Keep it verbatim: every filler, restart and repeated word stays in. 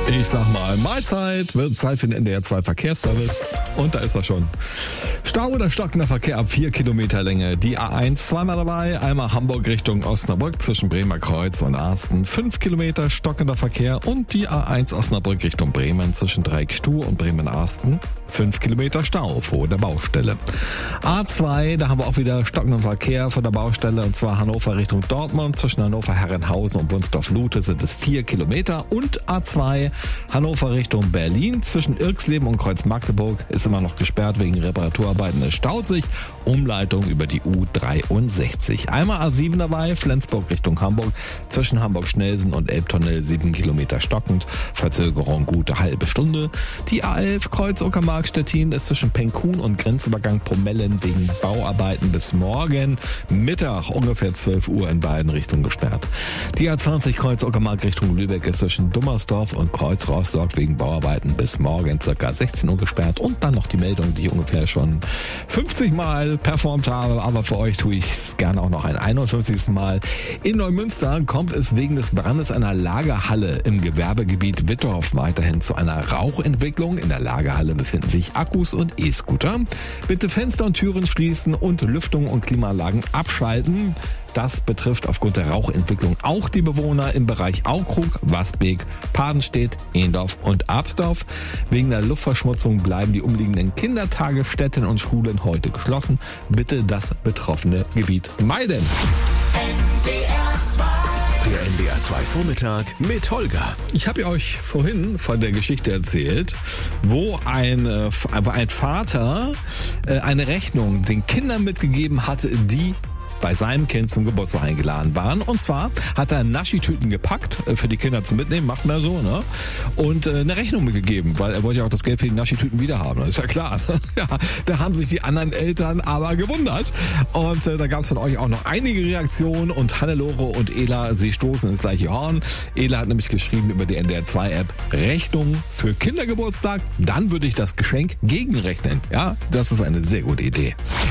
Ich sag mal, Mahlzeit, wird Zeit für den N D R zwei Verkehrsservice. Und da ist er schon. Stau oder stockender Verkehr ab vier Kilometer Länge. Die A eins zweimal dabei, einmal Hamburg Richtung Osnabrück zwischen Bremer Kreuz und Arsten. fünf Kilometer stockender Verkehr und die A eins Osnabrück Richtung Bremen zwischen Dreieckstuhl und Bremen-Arsten. fünf Kilometer Stau vor der Baustelle. A zwei, da haben wir auch wieder stockenden Verkehr vor der Baustelle, und zwar Hannover Richtung Dortmund. Zwischen Hannover-Herrenhausen und Wunsdorf-Lute sind es vier Kilometer. Und A zwei, Hannover Richtung Berlin. Zwischen Irxleben und Kreuz-Magdeburg ist immer noch gesperrt wegen Reparaturarbeiten. Es staut sich. Umleitung über die U dreiundsechzig. Einmal A sieben dabei, Flensburg Richtung Hamburg. Zwischen Hamburg-Schnelsen und Elbtunnel sieben Kilometer stockend. Verzögerung gute halbe Stunde. Die A elf Kreuz-Uckermark Stettin ist zwischen Penkun und Grenzübergang Pomellen wegen Bauarbeiten bis morgen Mittag ungefähr zwölf Uhr in beiden Richtungen gesperrt. Die A zwanzig Kreuz-Uckermark Richtung Lübeck ist zwischen Dummersdorf und Kreuz-Rostock wegen Bauarbeiten bis morgen ca. sechzehn Uhr gesperrt. Und dann noch die Meldung, die ich ungefähr schon fünfzig Mal performt habe, aber für euch tue ich es gerne auch noch ein einundfünfzigstes Mal. In Neumünster kommt es wegen des Brandes einer Lagerhalle im Gewerbegebiet Wittorf weiterhin zu einer Rauchentwicklung. In der Lagerhalle befinden sich Akkus und E-Scooter. Bitte Fenster und Türen schließen und Lüftung und Klimaanlagen abschalten. Das betrifft aufgrund der Rauchentwicklung auch die Bewohner im Bereich Aukrug, Wasbeek, Padenstedt, Ehendorf und Absdorf. Wegen der Luftverschmutzung bleiben die umliegenden Kindertagesstätten und Schulen heute geschlossen. Bitte das betroffene Gebiet meiden. Der N D R zwei Vormittag mit Holger. Ich habe euch vorhin von der Geschichte erzählt, wo ein, äh, ein Vater äh, eine Rechnung den Kindern mitgegeben hatte, die bei seinem Kind zum Geburtstag eingeladen waren. Und zwar hat er Naschitüten gepackt, für die Kinder zum Mitnehmen, macht man so, ne? Und äh, eine Rechnung mitgegeben, weil er wollte ja auch das Geld für die Naschitüten wieder haben. Das ist ja klar. Ja, da haben sich die anderen Eltern aber gewundert. Und äh, da gab es von euch auch noch einige Reaktionen. Und Hannelore und Ela, sie stoßen ins gleiche Horn. Ela hat nämlich geschrieben über die N D R zwei App, Rechnung für Kindergeburtstag. Dann würde ich das Geschenk gegenrechnen. Ja, das ist eine sehr gute Idee.